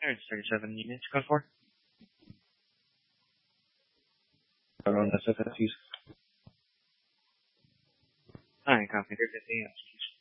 There's 37 units. Code 4. On the 50s. Alright, copy. 350.